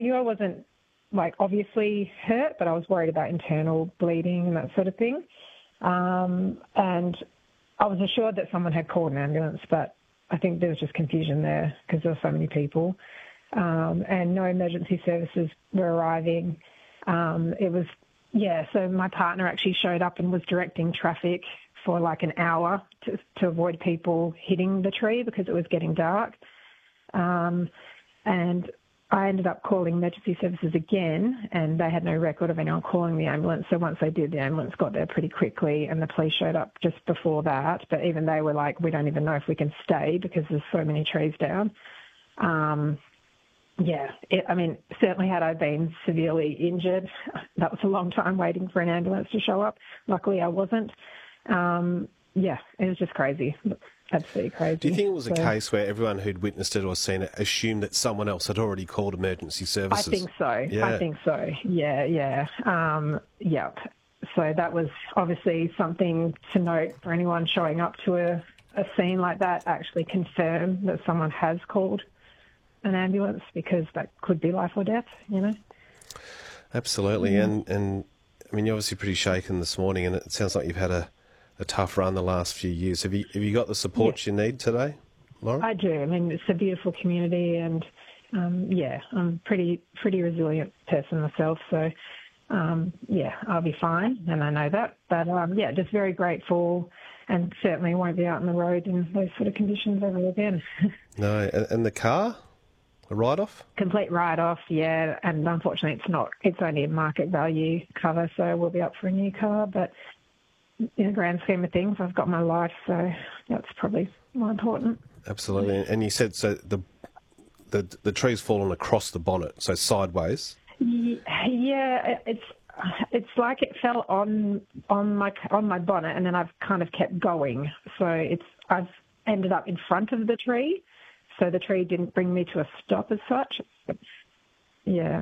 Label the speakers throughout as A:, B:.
A: knew I wasn't, like, obviously hurt, but I was worried about internal bleeding and that sort of thing. And I was assured that someone had called an ambulance, but I think there was just confusion there because there were so many people. And no emergency services were arriving. So my partner actually showed up and was directing traffic for like an hour to avoid people hitting the tree because it was getting dark. And I ended up calling emergency services again, and they had no record of anyone calling the ambulance. So once they did, the ambulance got there pretty quickly, and the police showed up just before that. But even they were like, we don't even know if we can stay because there's so many trees down. Certainly had I been severely injured, that was a long time waiting for an ambulance to show up. Luckily, I wasn't. It was just crazy. Absolutely crazy.
B: Do you think it was a case where everyone who'd witnessed it or seen it assumed that someone else had already called emergency services?
A: I think so.
B: Yeah.
A: I think so. Yeah. So that was obviously something to note for anyone showing up to a scene like that, actually confirm that someone has called an ambulance because that could be life or death, you know?
B: Absolutely. And I mean, you're obviously pretty shaken this morning, and it sounds like you've had a tough run the last few years. Have you got the support you need today, Lauren?
A: I do. I mean, it's a beautiful community, and I'm a pretty resilient person myself. So, I'll be fine, and I know that. But just very grateful, and certainly won't be out on the road in those sort of conditions ever again.
B: No, and the car, a write-off?
A: Complete write-off, yeah. And unfortunately, it's only a market value cover, so we'll be up for a new car, but in the grand scheme of things, I've got my life, so that's probably more important.
B: Absolutely. And you said so the tree's fallen across the bonnet, so sideways.
A: Yeah, it's like it fell on my bonnet, and then I've kind of kept going. So I've ended up in front of the tree, so the tree didn't bring me to a stop as such. Yeah.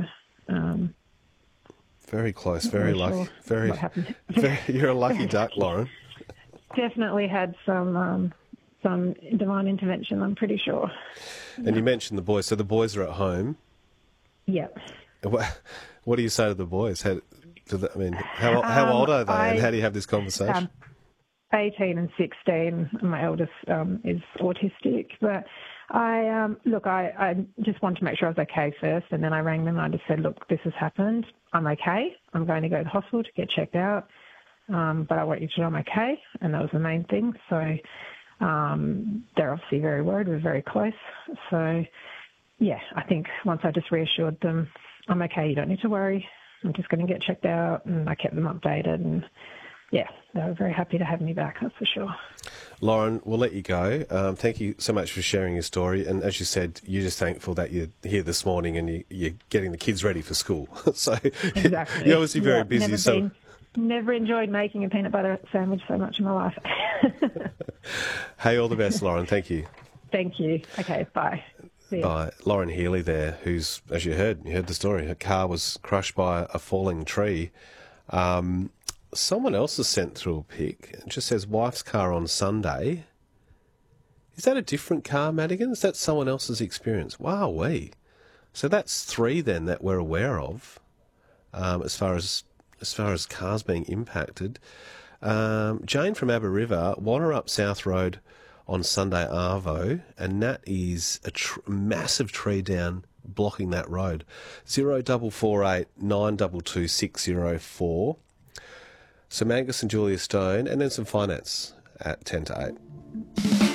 B: Very close, very lucky. You're a lucky duck, Lauren.
A: Definitely had some divine intervention, I'm pretty sure.
B: And you mentioned the boys. So the boys are at home.
A: Yeah.
B: What do you say to the boys? How old are they, and how do you have this conversation?
A: 18 and 16. My eldest is autistic, but I just wanted to make sure I was okay first, and then I rang them and I just said, look, this has happened. I'm okay. I'm going to go to the hospital to get checked out, but I want you to know I'm okay, and that was the main thing. So they're obviously very worried. We're very close. So, I think once I just reassured them, I'm okay, you don't need to worry. I'm just going to get checked out, and I kept them updated, and they were very happy to have me back, that's for sure.
B: Lauren, we'll let you go. Thank you so much for sharing your story. And as you said, you're just thankful that you're here this morning and you're getting the kids ready for school. So
A: exactly.
B: You're obviously very busy.
A: Never enjoyed making a peanut butter sandwich so much in my life.
B: Hey, all the best, Lauren. Thank you.
A: Thank you. Okay, bye.
B: By Lauren Healy there, who's, as you heard the story, her car was crushed by a falling tree. Someone else has sent through a pic. It just says, wife's car on Sunday. Is that a different car, Madigan? Is that someone else's experience? Wowee. So that's 3 then that we're aware of, as far as cars being impacted. Jane from Abba River, Wannerup South Road on Sunday Arvo, and that is a massive tree down blocking that road. 0448 922 604. Some Angus and Julia Stone, and then some finance at 10 to 8.